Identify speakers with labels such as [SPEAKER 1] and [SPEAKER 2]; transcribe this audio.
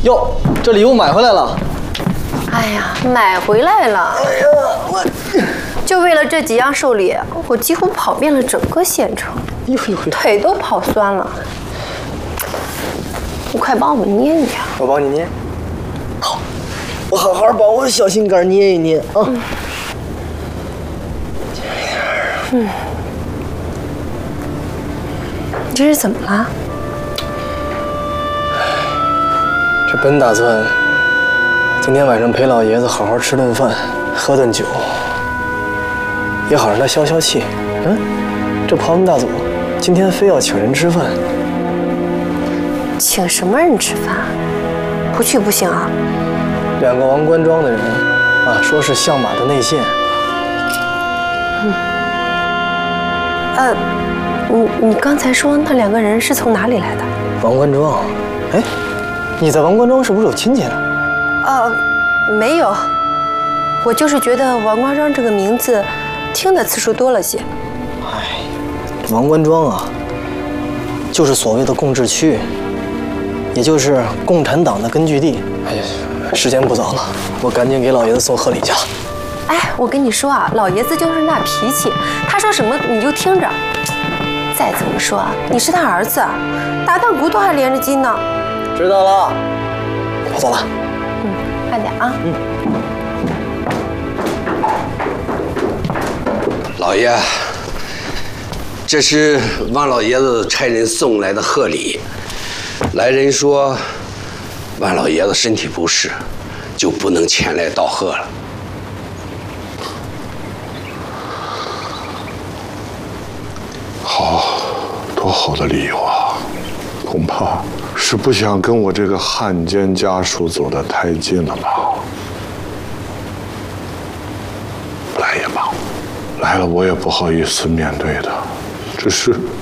[SPEAKER 1] 哟，这礼物买回来了。
[SPEAKER 2] 哎呀，买回来了。哎呀，就为了这几样寿礼，我几乎跑遍了整个县城，腿都跑酸了。你快帮我捏捏。
[SPEAKER 1] 我帮你捏。好，我好好把我的小心肝捏一捏啊。
[SPEAKER 2] 你这是怎么了？
[SPEAKER 1] 这本打算今天晚上陪老爷子好好吃顿饭，喝顿酒，也好让他消消气。这庞文大佐今天非要请人吃饭，
[SPEAKER 2] 请什么人吃饭？不去不行啊！
[SPEAKER 1] 两个王官庄的人啊，说是相马的内线。
[SPEAKER 2] 你刚才说那两个人是从哪里来的？
[SPEAKER 1] 王官庄，哎，你在王官庄是不是有亲戚呢？
[SPEAKER 2] 没有，我就是觉得王官庄这个名字听的次数多了些。
[SPEAKER 1] 哎，王官庄啊，就是所谓的共治区，也就是共产党的根据地。哎呀，时间不早了，我赶紧给老爷子送贺礼去了。
[SPEAKER 2] 哎，我跟你说啊，老爷子就是那脾气，他说什么你就听着。再怎么说，你是他儿子，打断骨头还连着筋呢。
[SPEAKER 1] 知道了，我走了。
[SPEAKER 2] 慢点啊。
[SPEAKER 3] 老爷，这是万老爷子差人送来的贺礼。来人说，万老爷子身体不适，就不能前来道贺了。
[SPEAKER 4] 好，多好的理由啊！恐怕是不想跟我这个汉奸家属走得太近了吧？来也罢，来了我也不好意思面对的。只是